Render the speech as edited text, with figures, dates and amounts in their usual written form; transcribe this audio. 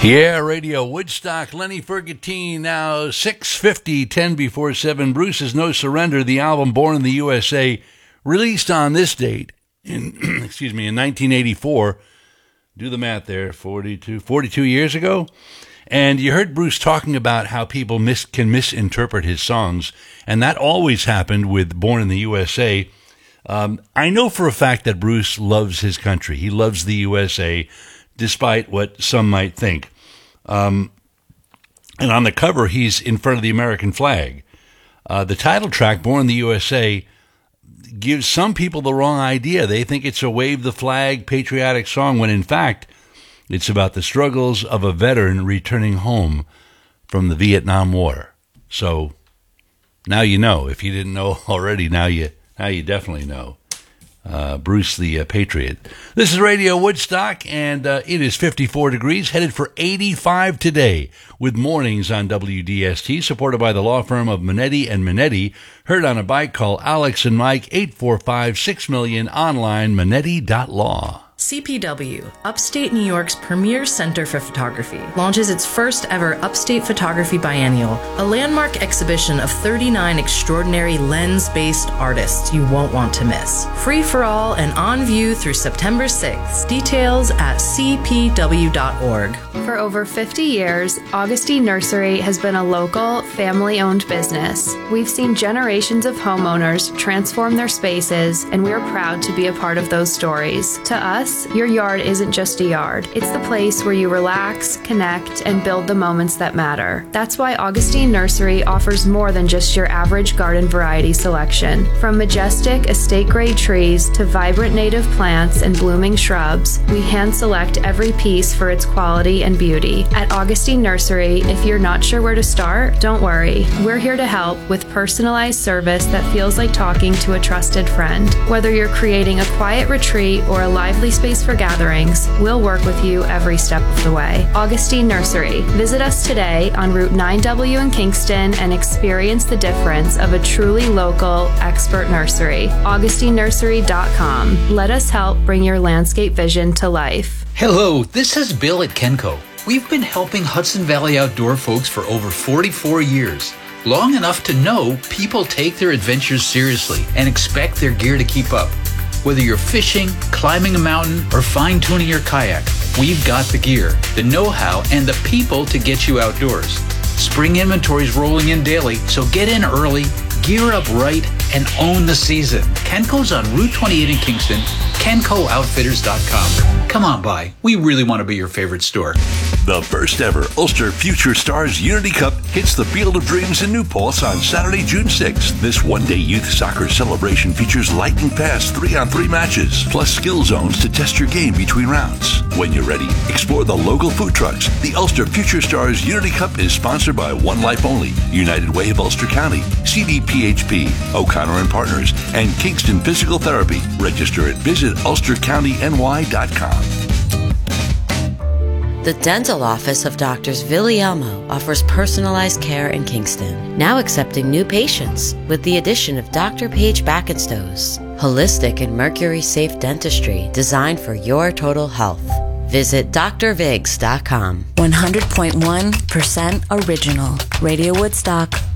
Yeah, Radio Woodstock, Lenny Fergantine, now 6:50, 10 before 7. Bruce's No Surrender, the album Born in the USA, released on this date, in 1984. Do the math there, 42 years ago. And you heard Bruce talking about how people can misinterpret his songs, and that always happened with Born in the USA. I know for a fact that Bruce loves his country. He loves the USA, despite what some might think. And on the cover, he's in front of the American flag. The title track, Born in the USA, gives some people the wrong idea. They think it's a wave the flag patriotic song, when in fact, it's about the struggles of a veteran returning home from the Vietnam War. So now you know. If you didn't know already, now you definitely know. Bruce the Patriot. This is Radio Woodstock, and it is 54 degrees, headed for 85 today, with mornings on WDST, supported by the law firm of Minetti and Minetti. Heard on a bike, call Alex and Mike, 845-6000000, online, minetti.law. CPW, Upstate New York's premier center for photography, launches its first ever Upstate Photography Biennial, a landmark exhibition of 39 extraordinary lens-based artists you won't want to miss. Free for all and on view through September 6th. Details at cpw.org. For over 50 years, Augustine Nursery has been a local, family-owned business. We've seen generations of homeowners transform their spaces, and we're proud to be a part of those stories. To us, your yard isn't just a yard. It's the place where you relax, connect, and build the moments that matter. That's why Augustine Nursery offers more than just your average garden variety selection. From majestic estate-grade trees to vibrant native plants and blooming shrubs, we hand-select every piece for its quality and beauty. At Augustine Nursery, if you're not sure where to start, don't worry. We're here to help with personalized service that feels like talking to a trusted friend. Whether you're creating a quiet retreat or a lively space for gatherings, we'll work with you every step of the way. Augustine Nursery. Visit us today on Route 9W in Kingston and experience the difference of a truly local, expert nursery. AugustineNursery.com. Let us help bring your landscape vision to life. Hello, this is Bill at Kenco. We've been helping Hudson Valley Outdoor folks for over 44 years. Long enough to know people take their adventures seriously and expect their gear to keep up. Whether you're fishing, climbing a mountain, or fine-tuning your kayak, we've got the gear, the know-how, and the people to get you outdoors. Spring inventory's rolling in daily, so get in early, gear up right, and own the season. Kenco's on Route 28 in Kingston, KencoOutfitters.com. Come on by. We really want to be your favorite store. The first ever Ulster Future Stars Unity Cup hits the Field of Dreams in New Paltz on Saturday, June 6th. This one-day youth soccer celebration features lightning-fast 3-on-3 matches, plus skill zones to test your game between rounds. When you're ready, explore the local food trucks. The Ulster Future Stars Unity Cup is sponsored by One Life Only, United Way of Ulster County, CDPHP, O'Connor and Partners, and Kingston Physical Therapy. Register at visitulstercountyny.com. The dental office of Doctors Villiamo offers personalized care in Kingston, now accepting new patients with the addition of Dr. Paige Backenstows, holistic and mercury-safe dentistry designed for your total health. Visit drvigs.com. 100.1% original. Radio Woodstock.